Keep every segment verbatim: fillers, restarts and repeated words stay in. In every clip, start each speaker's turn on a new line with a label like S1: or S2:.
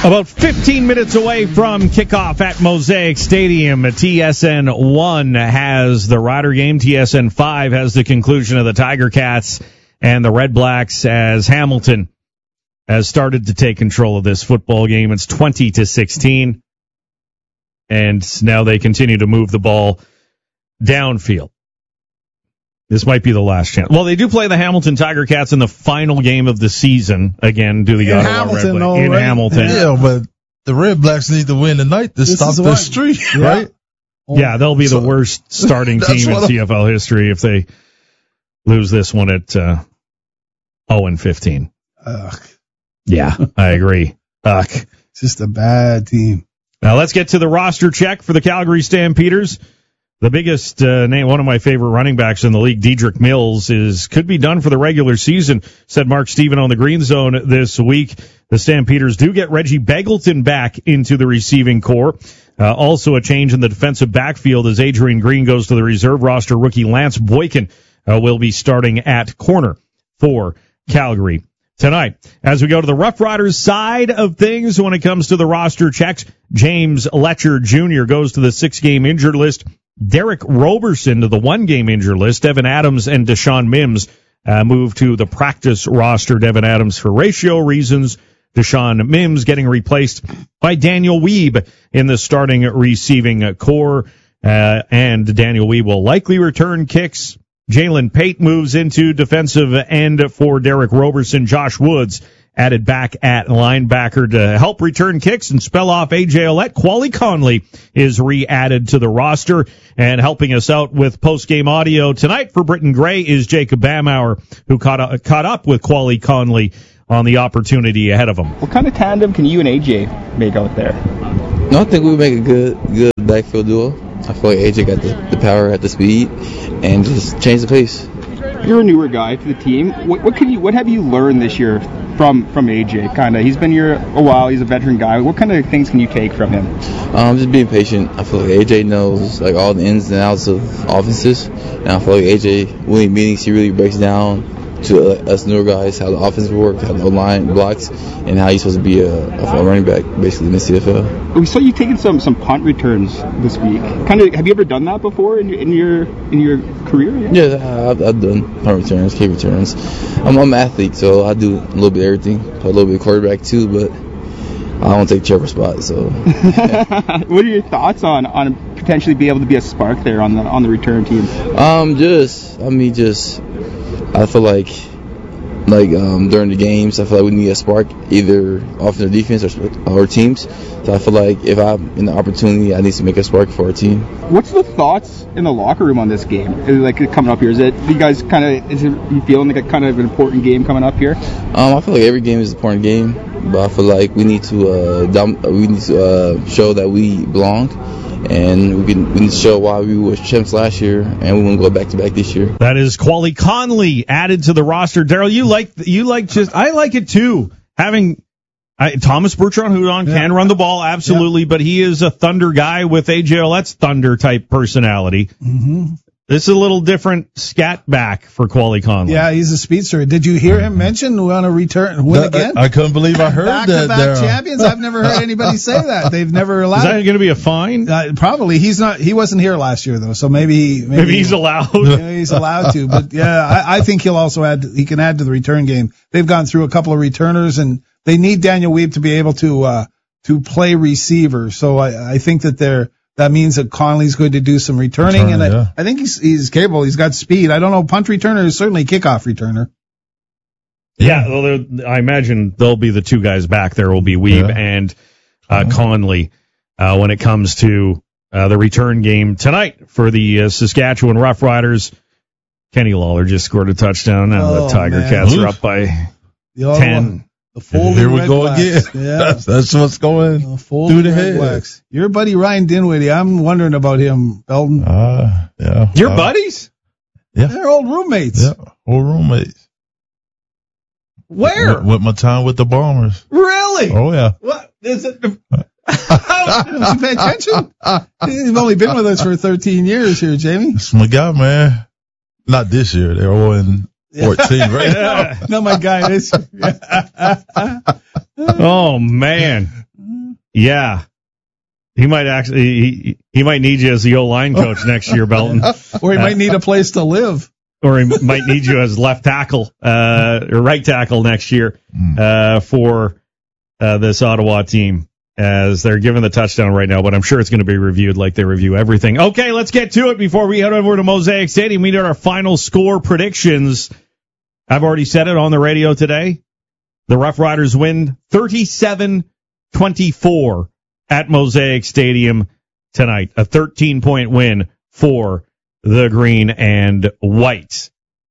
S1: About fifteen minutes away from kickoff at Mosaic Stadium, T S N one has the Rider game. T S N five has the conclusion of the Tiger Cats and the Red Blacks as Hamilton has started to take control of this football game. It's twenty to sixteen, and now they continue to move the ball downfield. This might be the last chance. Well, they do play the Hamilton Tiger Cats in the final game of the season. Again, do the
S2: in
S1: Ottawa
S2: Hamilton,
S1: Red Blacks.
S2: though,
S1: In
S2: right?
S1: Hamilton.
S3: Yeah, but the Red Blacks need to win tonight to
S2: This
S3: stop
S2: is
S3: the
S2: what-
S3: streak,
S2: Yeah.
S3: right?
S1: Yeah, they'll be
S3: So-
S1: the worst starting
S3: That's
S1: team in
S3: what I'm-
S1: C F L history if they lose this one at uh, oh and fifteen.
S2: Ugh,
S1: Yeah, I agree. Ugh.
S2: it's just a bad team.
S1: Now let's get to the roster check for the Calgary Stampeders. The biggest uh, name, one of my favorite running backs in the league, Dedrick Mills, is could be done for the regular season, said Mark Steven on the Green Zone this week. The Stampeders do get Reggie Begelton back into the receiving corps. Uh, also a change in the defensive backfield as Adrian Green goes to the reserve roster. Rookie Lance Boykin uh, will be starting at corner for Calgary tonight. As we go to the Rough Riders side of things when it comes to the roster checks, James Letcher Junior goes to the six-game injured list. Derek Roberson to the one-game injured list. Devin Adams and Deshaun Mims uh, move to the practice roster. Devin Adams for ratio reasons. Deshaun Mims getting replaced by Daniel Weeb in the starting receiving core. Uh, and Daniel Weeb will likely return kicks. Jalen Pate moves into defensive end for Derek Roberson. Josh Woods added back at linebacker to help return kicks and spell off A J Ouellette. Quali Conley is re-added to the roster, and helping us out with post-game audio tonight for Britton Gray is Jacob Bamauer, who caught up, caught up with Quali Conley on the opportunity ahead of him.
S4: What kind of tandem can you and A J make out there?
S5: No, I think we make a good good backfield duo. I feel like A J got the, the power, got the speed, and just change the pace.
S4: You're a newer guy to the team. What, what can you? What have you learned this year from from A J? Kind of, he's been here a while. He's a veteran guy. What kind of things can you take from him?
S5: Um, just being patient. I feel like A J knows like all the ins and outs of offenses, and I feel like A J, winning meetings, he really breaks down to uh, us newer guys how the offense works, how the line blocks, and how you're supposed to be a, a running back basically in the C F L.
S4: We saw you taking some, some punt returns this week. Kind of, have you ever done that before in your in your in your career?
S5: Yeah, yeah I've, I've done punt returns, kick returns. I'm, I'm an athlete, so I do a little bit of everything. Play a little bit of quarterback too, but I don't take Trevor's spot. So,
S4: what are your thoughts on on potentially be able to be a spark there on the on the return team?
S5: Um, just I mean, just I feel like. Like um, during the games, I feel like we need a spark, either offense or defense, or, or teams. So I feel like if I'm in the opportunity, I need to make a spark for our team.
S4: What's the thoughts in the locker room on this game? Is it like coming up here? Is it you guys kind of? Is it you feeling like a kind of an important game coming up here?
S5: Um, I feel like every game is an important game, but I feel like we need to uh, dom- we need to uh, show that we belong. And we can, we need to show why we were champs last year, and we want to go back to back this year.
S1: That is Quali Conley added to the roster. Daryl, you like you like just I like it too. Having I, Thomas Bertrand, who on yeah. can run the ball, absolutely, yeah. but he is a thunder guy with A J Ouellette's thunder type personality.
S2: Mm-hmm.
S1: This is a little different scat back for Quali Conley.
S2: Yeah, he's a speedster. Did you hear him mention we want to return win
S3: that,
S2: again?
S3: I, I couldn't believe I heard
S2: back
S3: that.
S2: Back to back champions. I've never heard anybody say that. They've never allowed.
S1: Is that going to be a fine?
S2: Uh, probably. He's not. He wasn't here last year though, so maybe maybe,
S1: maybe he's allowed.
S2: Maybe he's allowed to. But yeah, I, I think he'll also add. He can add to the return game. They've gone through a couple of returners, and they need Daniel Weeb to be able to uh, to play receiver. So I, I think that they're. That means that Conley's going to do some returning, Return, and I, yeah. I think he's he's capable. He's got speed. I don't know, punt returner is certainly kickoff returner.
S1: Yeah, well, I imagine they'll be the two guys back there. Will be Weeb yeah. and uh, Conley uh, when it comes to uh, the return game tonight for the uh, Saskatchewan Roughriders. Kenny Lawler just scored a touchdown. Now oh, the Tiger man. Cats Oof. are up by
S2: the
S1: ten.
S2: The
S3: Here we
S2: Red
S3: go
S2: Blacks.
S3: again.
S2: Yeah.
S3: That's, that's what's going
S2: the
S3: through the
S2: Red
S3: head.
S2: Blacks. Your buddy Ryan Dinwiddie, I'm wondering about him, Belton.
S3: Uh, yeah.
S1: Your
S3: uh,
S1: buddies?
S3: Yeah.
S2: They're old roommates.
S3: Yeah, old roommates.
S1: Where?
S3: With, with my time with the Bombers.
S1: Really?
S3: Oh, yeah.
S2: What? Is it? Did you pay attention? You've only been with us for thirteen years here, Jamie.
S3: It's my guy, man. Not this year. They're all in fourteen right now.
S2: No, my guy is.
S1: Oh, man. Yeah. He might actually, he, he might need you as the O-line coach next year, Belton.
S2: Or he might need a place to live.
S1: Or he might need you as left tackle, uh, or right tackle next year, uh, for, uh, this Ottawa team, as they're giving the touchdown right now, but I'm sure it's going to be reviewed like they review everything. Okay, let's get to it before we head over to Mosaic Stadium. We need our final score predictions. I've already said it on the radio today. The Rough Riders win thirty-seven twenty-four at Mosaic Stadium tonight. A thirteen-point win for the Green and White.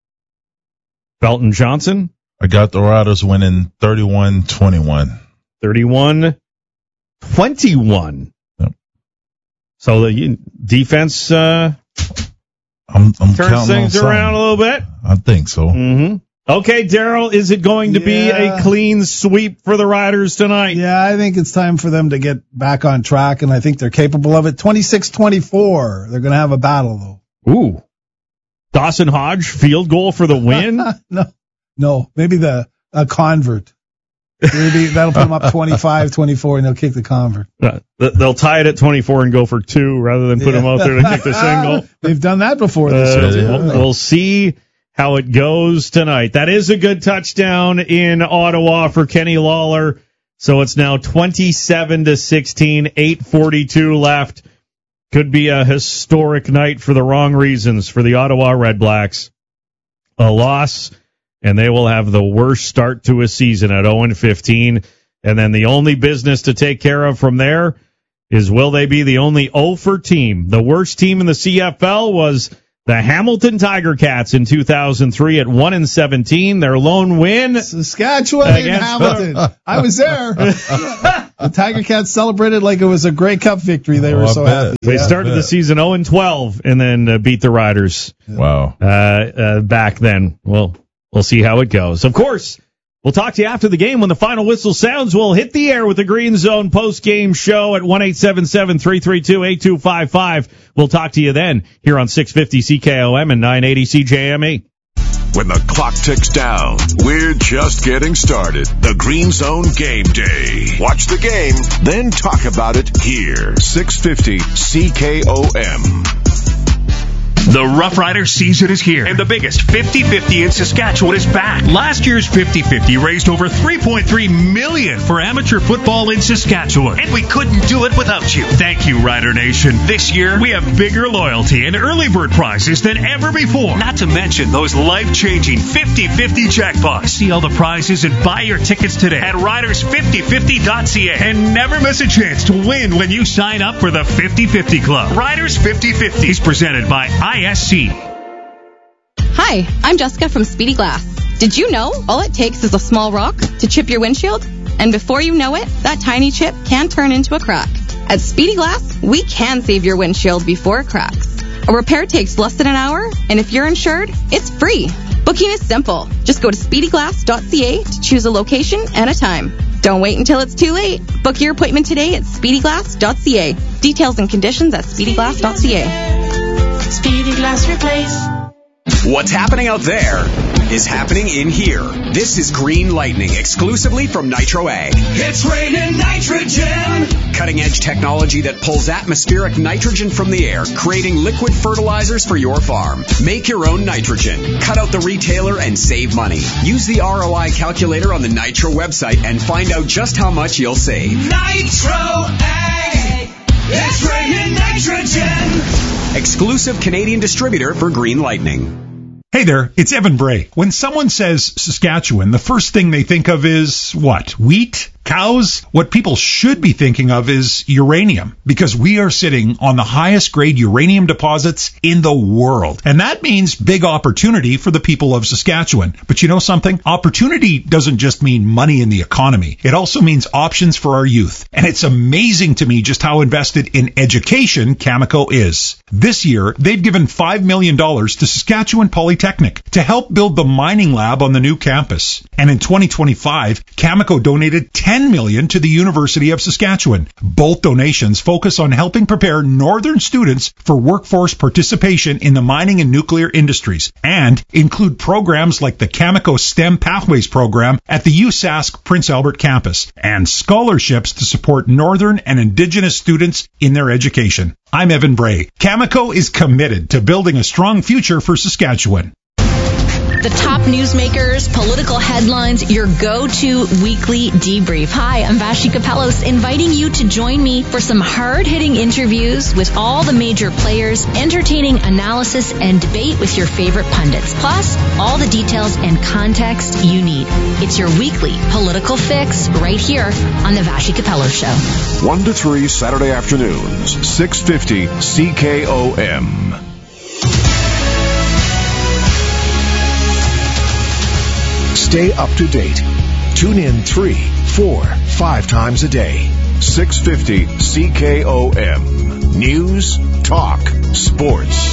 S1: Belton Johnson?
S3: I got the Riders winning thirty-one twenty-one.
S1: thirty-one twenty-one.
S3: Yep.
S1: So the defense uh,
S3: I'm, I'm
S1: turns things around a little bit?
S3: I think so.
S1: Mm-hmm. Okay, Daryl, is it going to be
S2: Yeah.
S1: a clean sweep for the Riders tonight?
S2: Yeah, I think it's time for them to get back on track, and I think they're capable of it. twenty-six twenty-four. They're going to have a battle, though.
S1: Ooh. Dawson Hodge, field goal for the win?
S2: no, no, maybe the a convert. Maybe that'll put them up twenty-five twenty-four, and they'll kick the convert.
S1: Uh, they'll tie it at twenty-four and go for two rather than put
S2: Yeah.
S1: them out there to kick the single.
S2: They've done that before this
S1: Uh,
S2: year, too.
S1: we'll, we'll see how it goes tonight. That is a good touchdown in Ottawa for Kenny Lawler. So it's now twenty-seven to sixteen, eight forty-two left. Could be a historic night for the wrong reasons for the Ottawa Red Blacks. A loss, and they will have the worst start to a season at oh and fifteen. And then the only business to take care of from there is, will they be the only oh for team? The worst team in the C F L was the Hamilton Tiger Cats in two thousand three at one and seventeen. Their lone win.
S2: Saskatchewan and
S1: Against-
S2: Hamilton. I was there. The Tiger Cats celebrated like it was a Grey Cup victory. They
S3: Oh,
S2: were
S3: I
S2: so
S3: bet.
S2: happy.
S1: They
S2: Yeah.
S1: started the season oh and twelve and then uh, beat the Riders
S3: Wow.
S1: uh, uh, back then. Well, we'll see how it goes. Of course, we'll talk to you after the game when the final whistle sounds. We'll hit the air with the Green Zone post-game show at one eight seven seven, three three two, eight two five five. We'll talk to you then here on six fifty C K O M and nine eighty C J M E.
S6: When the clock ticks down, we're just getting started. The Green Zone Game Day. Watch the game, then talk about it here. six fifty C K O M.
S7: The Rough Riders season is here, and the biggest fifty fifty in Saskatchewan is back. Last year's fifty fifty raised over three point three million dollars for amateur football in Saskatchewan, and we couldn't do it without you. Thank you, Rider Nation. This year, we have bigger loyalty and early bird prizes than ever before, not to mention those life-changing fifty fifty jackpots. See all the prizes and buy your tickets today at riders fifty fifty dot c a, and never miss a chance to win when you sign up for the fifty fifty Club. Riders fifty fifty is presented by I S C.
S8: Hi, I'm Jessica from Speedy Glass. Did you know all it takes is a small rock to chip your windshield? And before you know it, that tiny chip can turn into a crack. At Speedy Glass, we can save your windshield before it cracks. A repair takes less than an hour, and if you're insured, it's free. Booking is simple. Just go to speedy glass dot c a to choose a location and a time. Don't wait until it's too late. Book your appointment today at speedy glass dot c a. Details and conditions at speedy glass dot c a.
S9: Speedy Glass Replace.
S10: What's happening out there is happening in here. This is Green Lightning, exclusively from Nitro Ag.
S9: It's raining nitrogen.
S10: Cutting-edge technology that pulls atmospheric nitrogen from the air, creating liquid fertilizers for your farm. Make your own nitrogen. Cut out the retailer and save money. Use the R O I calculator on the Nitro website and find out just how much you'll save.
S9: Nitro Ag. It's raining nitrogen.
S10: Exclusive Canadian distributor for Green Lightning.
S11: Hey there, it's Evan Bray. When someone says Saskatchewan, the first thing they think of is what? Wheat? Cows? What people should be thinking of is uranium, because we are sitting on the highest grade uranium deposits in the world. And that means big opportunity for the people of Saskatchewan. But you know something? Opportunity doesn't just mean money in the economy. It also means options for our youth. And it's amazing to me just how invested in education Cameco is. This year, they've given five million dollars to Saskatchewan Polytechnic to help build the mining lab on the new campus. And in twenty twenty-five, Cameco donated ten ten million dollars to the University of Saskatchewan. Both donations focus on helping prepare northern students for workforce participation in the mining and nuclear industries, and include programs like the Cameco STEM Pathways program at the U S A S C Prince Albert campus, and scholarships to support northern and indigenous students in their education. I'm Evan Bray. Cameco is committed to building a strong future for Saskatchewan.
S12: The top newsmakers, political headlines, your go-to weekly debrief. Hi, I'm Vashi Kapelos, inviting you to join me for some hard-hitting interviews with all the major players, entertaining analysis and debate with your favorite pundits, plus all the details and context you need. It's your weekly political fix right here on the Vashi Kapelos Show.
S6: one to three Saturday afternoons, six fifty C K O M. Stay up to date. Tune in three, four, five times a day. six fifty C K O M. News, talk, sports.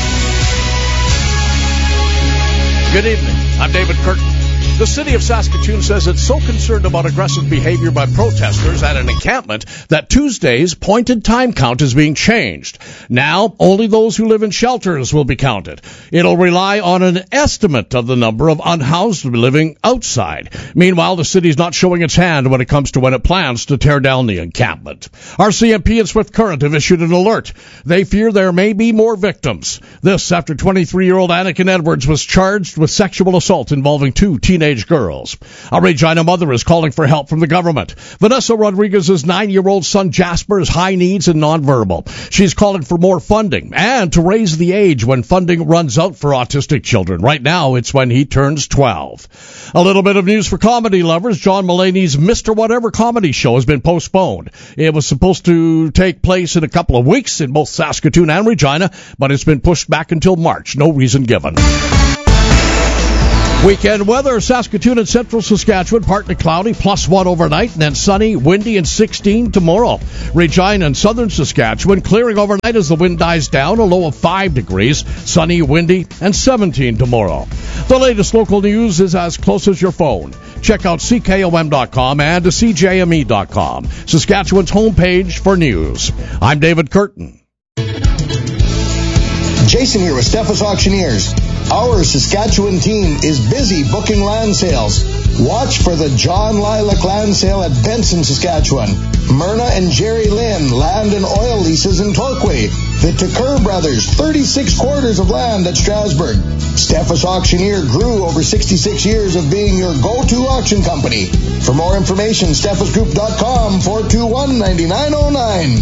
S13: Good evening. I'm David Curtin. The city of Saskatoon says it's so concerned about aggressive behavior by protesters at an encampment that Tuesday's pointed time count is being changed. Now, only those who live in shelters will be counted. It'll rely on an estimate of the number of unhoused living outside. Meanwhile, the city's not showing its hand when it comes to when it plans to tear down the encampment. R C M P and Swift Current have issued an alert. They fear there may be more victims. This after twenty-three-year-old Anakin Edwards was charged with sexual assault involving two teenage girls. A Regina mother is calling for help from the government. Vanessa Rodriguez's nine-year-old son Jasper has high needs and nonverbal. She's calling for more funding and to raise the age when funding runs out for autistic children. Right now, it's when he turns twelve. A little bit of news for comedy lovers. John Mulaney's Mister Whatever comedy show has been postponed. It was supposed to take place in a couple of weeks in both Saskatoon and Regina, but it's been pushed back until March. No reason given. Weekend weather, Saskatoon and central Saskatchewan, partly cloudy, plus one overnight, and then sunny, windy, and sixteen tomorrow. Regina and southern Saskatchewan, clearing overnight as the wind dies down, a low of five degrees, sunny, windy, and seventeen tomorrow. The latest local news is as close as your phone. Check out C K O M dot com and C J M E dot com, Saskatchewan's homepage for news. I'm David Curtin.
S14: Jason here with Steffes Auctioneers. Our Saskatchewan team is busy booking land sales. Watch for the John Lilac Land Sale at Benson, Saskatchewan. Myrna and Jerry Lynn Land and Oil Leases in Torquay. The Tucker Brothers, thirty-six quarters of land at Strasbourg. Steffes Auctioneer grew over sixty-six years of being your go-to auction company. For more information, steffes group dot com, four two one, nine nine zero nine.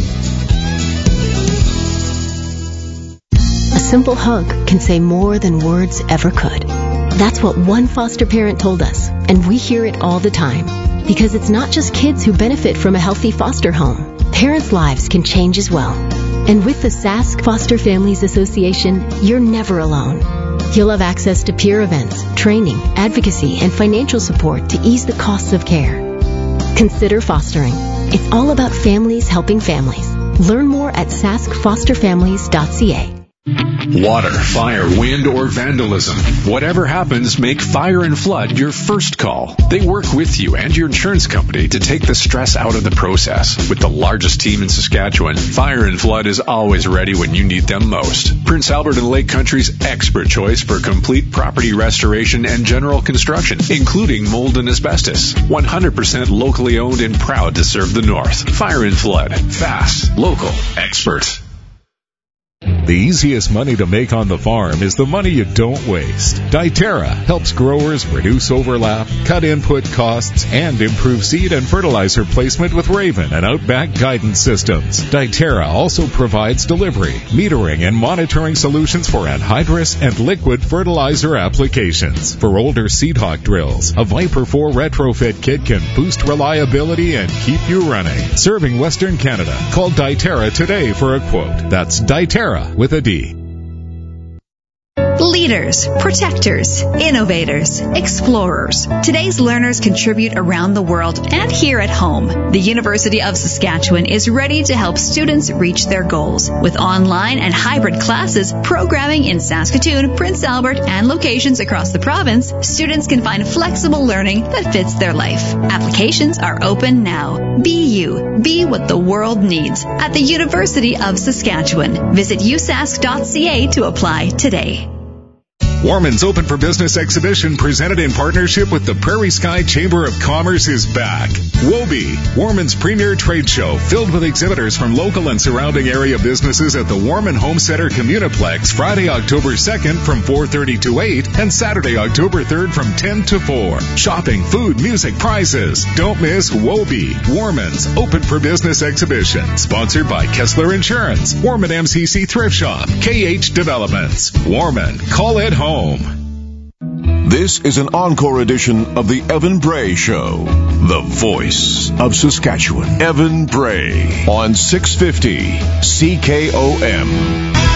S15: A simple hug can say more than words ever could. That's what one foster parent told us, and we hear it all the time. Because it's not just kids who benefit from a healthy foster home. Parents' lives can change as well. And with the Sask Foster Families Association, you're never alone. You'll have access to peer events, training, advocacy, and financial support to ease the costs of care. Consider fostering. It's all about families helping families. Learn more at sask foster families dot c a.
S16: Water, fire, wind, or vandalism. Whatever happens, make Fire and Flood your first call. They work with you and your insurance company to take the stress out of the process. With the largest team in Saskatchewan, Fire and Flood is always ready when you need them most. Prince Albert and Lake Country's expert choice for complete property restoration and general construction, including mold and asbestos. one hundred percent locally owned and proud to serve the North. Fire and Flood. Fast, local, expert.
S17: The easiest money to make on the farm is the money you don't waste. Diterra helps growers reduce overlap, cut input costs, and improve seed and fertilizer placement with Raven and Outback guidance systems. Diterra also provides delivery, metering, and monitoring solutions for anhydrous and liquid fertilizer applications. For older Seedhawk drills, a Viper four retrofit kit can boost reliability and keep you running. Serving Western Canada, call Diterra today for a quote. That's Diterra with a D.
S18: Leaders, protectors, innovators, explorers. Today's learners contribute around the world and here at home. The University of Saskatchewan is ready to help students reach their goals. With online and hybrid classes, programming in Saskatoon, Prince Albert, and locations across the province, students can find flexible learning that fits their life. Applications are open now. Be you. Be what the world needs at the University of Saskatchewan. Visit u sask dot c a to apply today.
S17: Warman's Open for Business exhibition, presented in partnership with the Prairie Sky Chamber of Commerce, is back. WOBE, Warman's premier trade show, filled with exhibitors from local and surrounding area businesses at the Warman Home Center Communiplex, Friday, October second from four thirty to eight, and Saturday, October third from ten to four. Shopping, food, music, prizes. Don't miss WOBE, Warman's Open for Business exhibition, sponsored by Kessler Insurance, Warman M C C Thrift Shop, K H Developments. Warman, call it home.
S6: This is an encore edition of the Evan Bray Show, the voice of Saskatchewan. Evan Bray on six fifty C K O M.